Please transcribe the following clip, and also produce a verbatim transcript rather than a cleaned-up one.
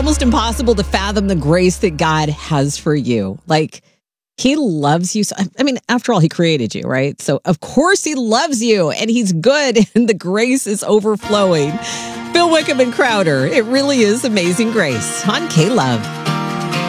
almost impossible to fathom the grace that God has for you. Like, he loves you. So, I mean, after all, he created you, right? So, of course, he loves you and he's good and the grace is overflowing. Phil Wickham and Crowder. It really is Amazing Grace on K-Love.